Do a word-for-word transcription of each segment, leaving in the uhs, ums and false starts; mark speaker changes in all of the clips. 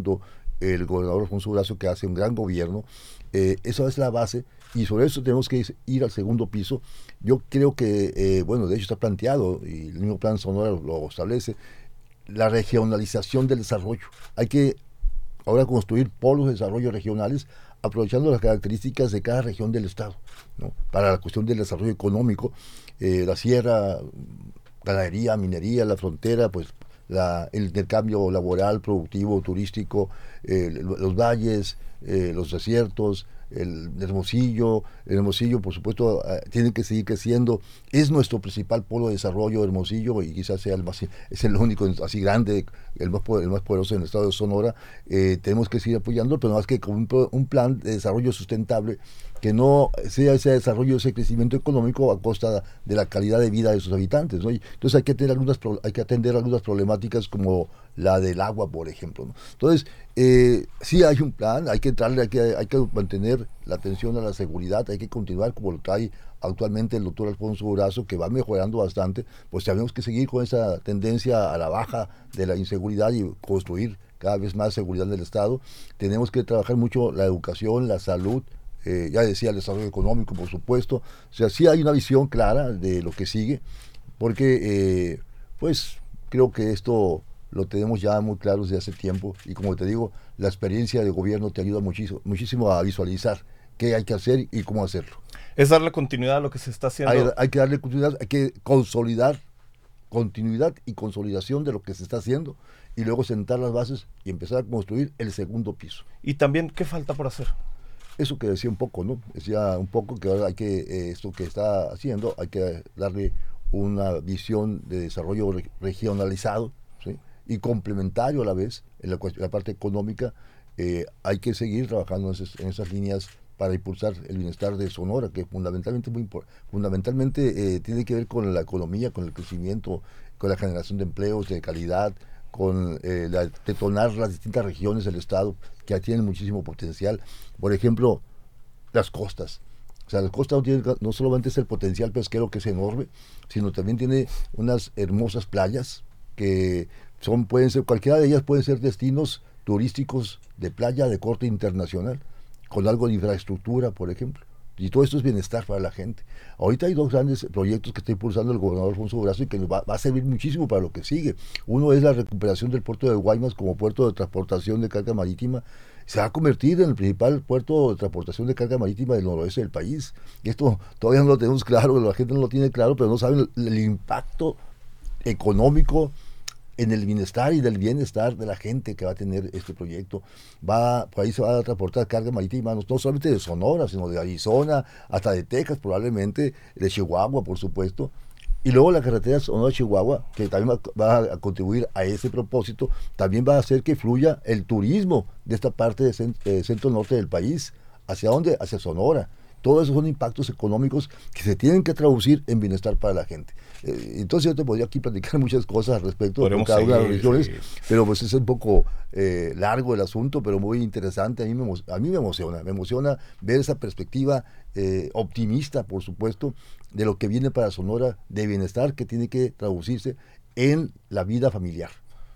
Speaker 1: liderando el gobernador Alfonso Durazo, que hace un gran gobierno. Eh, esa es la base, y sobre eso tenemos que ir al segundo piso. Yo creo que, eh, bueno, de hecho está planteado, y el mismo plan Sonora lo, lo establece, la regionalización del desarrollo. Hay que ahora construir polos de desarrollo regionales, aprovechando las características de cada región del estado, ¿no? Para la cuestión del desarrollo económico, eh, la sierra, ganadería, minería, la frontera, pues la, el intercambio laboral, productivo, turístico, eh, los valles, eh, los desiertos, el Hermosillo, el Hermosillo por supuesto eh, tiene que seguir creciendo, es nuestro principal polo de desarrollo Hermosillo, y quizás sea el más, es el único así grande, el más, el más poderoso en el estado de Sonora. Eh, tenemos que seguir apoyando, pero más que con un, un plan de desarrollo sustentable, que no sea ese desarrollo, ese crecimiento económico a costa de la calidad de vida de sus habitantes, ¿no? Y entonces hay que tener algunas, hay que atender algunas problemáticas como la del agua, por ejemplo, ¿no? Entonces, eh, sí hay un plan, hay que entrarle, hay que, hay que mantener la atención a la seguridad, hay que continuar como lo trae actualmente el doctor Alfonso Durazo, que va mejorando bastante. Pues tenemos que seguir con esa tendencia a la baja de la inseguridad y construir cada vez más seguridad del Estado. Tenemos que trabajar mucho la educación, la salud, eh, ya decía, el desarrollo económico, por supuesto. O sea, sí hay una visión clara de lo que sigue, porque eh, pues creo que esto lo tenemos ya muy claro desde hace tiempo, y como te digo, la experiencia de gobierno te ayuda muchísimo, muchísimo a visualizar qué hay que hacer y cómo hacerlo.
Speaker 2: Es darle continuidad a lo que se está haciendo.
Speaker 1: Hay, hay que darle continuidad, hay que consolidar, continuidad y consolidación de lo que se está haciendo, y luego sentar las bases y empezar a construir el segundo piso.
Speaker 2: Y también, ¿qué falta por hacer?
Speaker 1: Eso que decía un poco, ¿no? Decía un poco que ahora hay que, eh, esto que está haciendo, hay que darle una visión de desarrollo re- regionalizado, ¿sí? Y complementario a la vez, en la, la parte económica. Eh, hay que seguir trabajando en esas, en esas líneas para impulsar el bienestar de Sonora, que fundamentalmente muy fundamentalmente eh, tiene que ver con la economía, con el crecimiento, con la generación de empleos de calidad, con eh, la, detonar las distintas regiones del estado que tienen muchísimo potencial. Por ejemplo, las costas. O sea, las costas no, tienen, no solamente es el potencial pesquero, que es enorme, sino también tiene unas hermosas playas que son, pueden ser, cualquiera de ellas pueden ser destinos turísticos de playa de corte internacional, con algo de infraestructura, por ejemplo. Y todo esto es bienestar para la gente. Ahorita hay dos grandes proyectos que está impulsando el gobernador Alfonso Durazo y que nos va, va a servir muchísimo para lo que sigue. Uno es la recuperación del puerto de Guaymas como puerto de transportación de carga marítima. Se va a convertir en el principal puerto de transportación de carga marítima del noroeste del país. Y esto todavía no lo tenemos claro, la gente no lo tiene claro, pero no saben el, el impacto económico en el bienestar y del bienestar de la gente que va a tener este proyecto. Va, por ahí se va a transportar carga marítima, no, no solamente de Sonora, sino de Arizona, hasta de Texas probablemente, de Chihuahua, por supuesto. Y luego la carretera Sonora-Chihuahua, que también va, va a contribuir a ese propósito, también va a hacer que fluya el turismo de esta parte de cent- eh, centro-norte del país. ¿Hacia dónde? Hacia Sonora. Todos esos son impactos económicos que se tienen que traducir en bienestar para la gente. Eh, entonces yo te podría aquí platicar muchas cosas al respecto de cada una de las regiones, sí. Pero pues es un poco eh, largo el asunto, pero muy interesante. A mí me, a mí me emociona, me emociona ver esa perspectiva eh, optimista, por supuesto, de lo que viene para Sonora, de bienestar que tiene que traducirse en la vida familiar.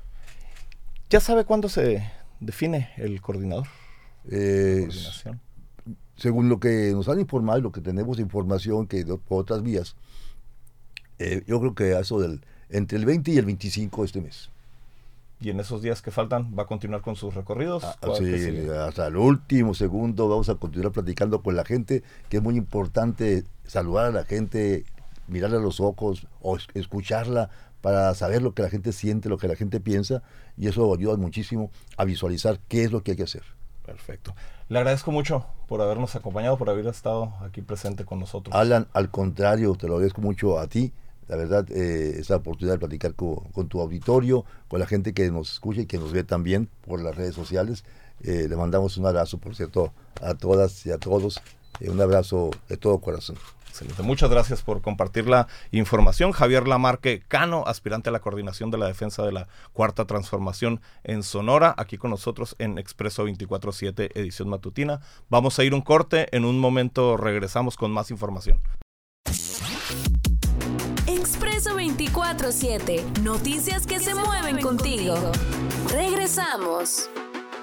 Speaker 2: ¿Ya sabe cuándo se define el coordinador?
Speaker 1: Eh, coordinación. Según lo que nos han informado y lo que tenemos información que de, por otras vías, eh, yo creo que eso del entre el veinte y el veinticinco de este mes.
Speaker 2: Y en esos días que faltan, ¿va a continuar con sus recorridos?
Speaker 1: Ah, sí, hasta el último segundo vamos a continuar platicando con la gente, que es muy importante saludar a la gente, mirarle a los ojos o escucharla para saber lo que la gente siente, lo que la gente piensa, y eso ayuda muchísimo a visualizar qué es lo que hay que hacer.
Speaker 2: Perfecto. Le agradezco mucho por habernos acompañado, por haber estado aquí presente con nosotros.
Speaker 1: Alan, al contrario, te lo agradezco mucho a ti. La verdad, eh, esa oportunidad de platicar con, con tu auditorio, con la gente que nos escucha y que nos ve también por las redes sociales. Eh, le mandamos un abrazo, por cierto, a todas y a todos. Eh, un abrazo de todo corazón.
Speaker 2: Excelente. Muchas gracias por compartir la información. Javier Lamarque Cano, aspirante a la coordinación de la defensa de la Cuarta Transformación en Sonora, aquí con nosotros en Expreso veinticuatro siete, edición matutina. Vamos a ir un corte, en un momento regresamos con más información.
Speaker 3: Expreso veinticuatro siete, noticias que se mueven contigo. Regresamos.